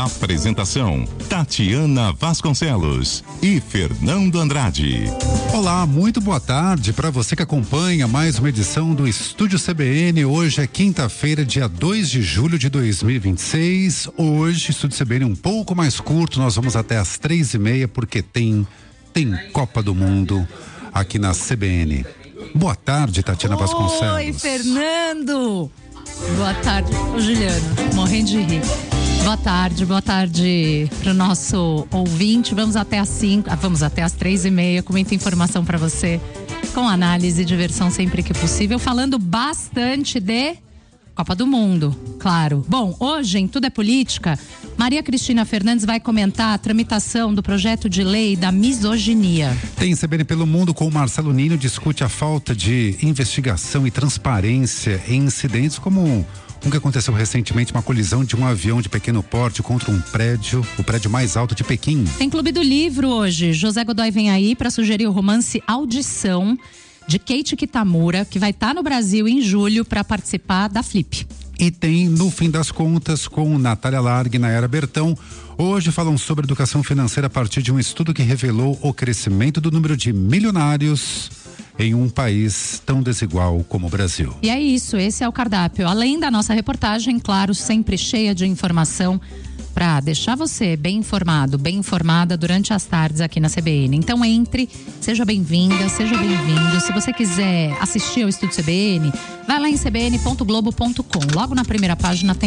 Apresentação: Tatiana Vasconcelos e Fernando Andrade. Olá, muito boa tarde para você que acompanha mais uma edição do Estúdio CBN. Hoje é quinta-feira, dia 2 de julho de 2026. Hoje, Estúdio CBN um pouco mais curto, nós vamos até às 3:30 porque tem Copa do Mundo aqui na CBN. Boa tarde, Tatiana Vasconcelos. Oi, Fernando. Boa tarde, Juliano, morrendo de rir. Boa tarde pro nosso ouvinte. Vamos até às 3:30 com muita informação para você, com análise e diversão sempre que possível, falando bastante de Copa do Mundo, claro. Bom, hoje em Tudo é Política, Maria Cristina Fernandes vai comentar a tramitação do projeto de lei da misoginia. Tem CBN pelo Mundo com o Marcelo Nino, discute a falta de investigação e transparência em incidentes como o que aconteceu recentemente, uma colisão de um avião de pequeno porte contra um prédio, o prédio mais alto de Pequim. Tem Clube do Livro hoje. José Godoy vem aí para sugerir o romance Audição, de Kate Kitamura, que vai estar no Brasil em julho para participar da Flip. E tem No Fim das Contas com Natália Largue e Nayara Bertão. Hoje falam sobre educação financeira a partir de um estudo que revelou o crescimento do número de milionários em um país tão desigual como o Brasil. E é isso, esse é o cardápio. Além da nossa reportagem, claro, sempre cheia de informação para deixar você bem informado, bem informada durante as tardes aqui na CBN. Então entre, seja bem-vinda, seja bem-vindo. Se você quiser assistir ao Estúdio CBN, vai lá em cbn.globo.com. Logo na primeira página tem